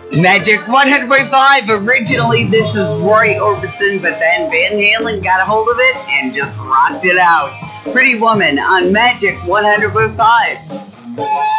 Magic 100.5. Originally, this is Roy Orbison, but then Van Halen got a hold of it and just rocked it out. Pretty Woman on Magic 100.5.